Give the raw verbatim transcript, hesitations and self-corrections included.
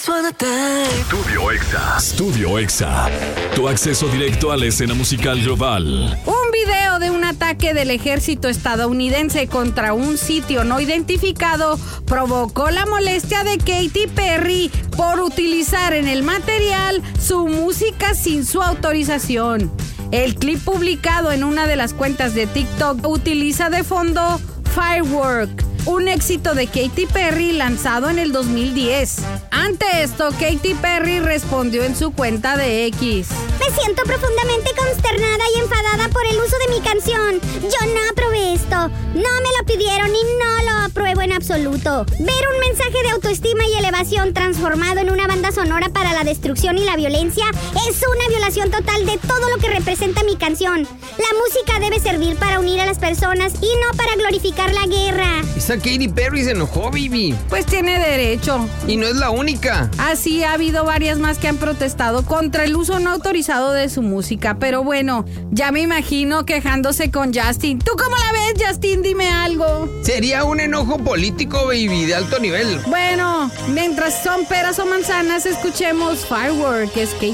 wanna thank. Estudio Exa. Estudio Exa. Tu acceso directo a la escena musical global. Un video de un ataque del ejército estadounidense contra un sitio no identificado provocó la molestia de Katy Perry por utilizar en el material su música sin su autorización. El clip publicado en una de las cuentas de TikTok utiliza de fondo Firework, un éxito de Katy Perry lanzado en el dos mil diez. Ante esto, Katy Perry respondió en su cuenta de X: Me siento profundamente consternada y enfadada por el uso de mi canción. Yo no aprobé esto. No me lo pidieron y no lo apruebo en absoluto. Ver un mensaje de autoestima y elevación transformado en una banda sonora para la destrucción y la violencia es una violación total de todo lo que representa mi canción. La música debe servir para unir a las personas y no para glorificar la guerra. Esa Katy Perry se enojó, baby. Pues tiene derecho. Y no es la única. Así ha habido varias más que han protestado contra el uso no autorizado de su música. Pero bueno, ya me imagino quejándose con Justin. ¿Tú cómo la ves, Justin? Dime algo. Sería un enojo político, baby, de alto nivel. Bueno, mientras son peras o manzanas, escuchemos Firework, que es Katy